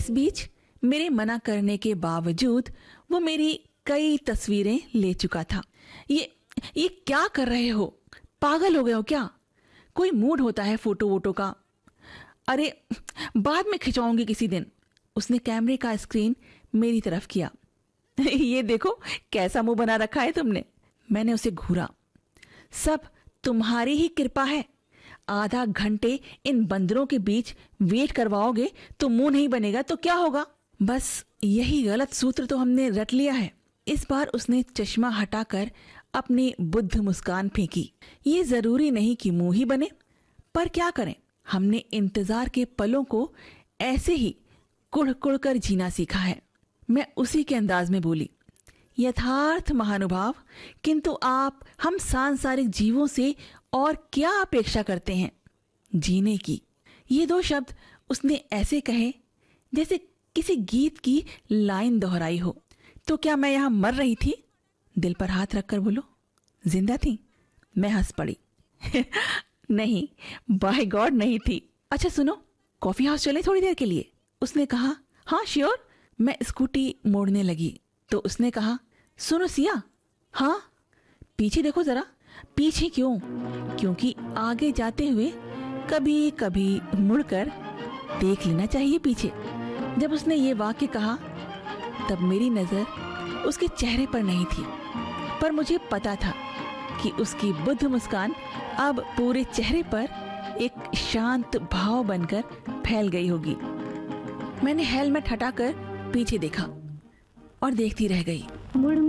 इस बीच मेरे मना करने के बावजूद वो मेरी कई तस्वीरें ले चुका था। ये क्या कर रहे हो? पागल हो गए हो क्या? कोई मूड होता है फोटो वोटो का। अरे बाद में खिंचवाऊंगी किसी दिन। उसने कैमरे का स्क्रीन मेरी तरफ किया। ये देखो कैसा मुंह बना रखा है तुमने। मैंने उसे घूरा। सब तुम्हारी ही कृपा है। आधा घंटे इन बंदरों के बीच वेट करवाओगे तो मुंह नहीं बनेगा तो क्या होगा? बस यही गलत सूत्र तो हमने रट लिया है। इस बार उसने चश्मा हटाकर अपनी बुद्ध मुस्कान फेंकी। ये जरूरी नहीं कि मुंह ही बने, पर क्या करें, हमने इंतजार के पलों को ऐसे ही कुड़ कुड़ कर जीना सीखा है। मैं उसी के अंदाज में बोली, यथार्थ महानुभाव, किंतु आप हम सांसारिक जीवों से और क्या अपेक्षा करते हैं? जीने की। ये दो शब्द उसने ऐसे कहे जैसे किसी गीत की लाइन दोहराई हो। तो क्या मैं यहां मर रही थी? दिल पर हाथ रखकर बोलो, जिंदा थी? मैं हंस पड़ी। नहीं, बाय गॉड नहीं थी। अच्छा सुनो, कॉफी हाउस चले थोड़ी देर के लिए? उसने कहा। हाँ श्योर। मैं स्कूटी मोड़ने लगी तो उसने कहा, सुनो सिया। हाँ? पीछे देखो जरा। पीछे क्यों? क्योंकि आगे जाते हुए कभी कभी मुड़कर देख लेना चाहिए पीछे। जब उसने ये वाक्य कहा तब मेरी नजर उसके चेहरे पर नहीं थी, पर मुझे पता था कि उसकी बुद्ध मुस्कान अब पूरे चेहरे पर एक शांत भाव बनकर फैल गई होगी। मैंने हेलमेट हटाकर पीछे देखा और देखती रह गई।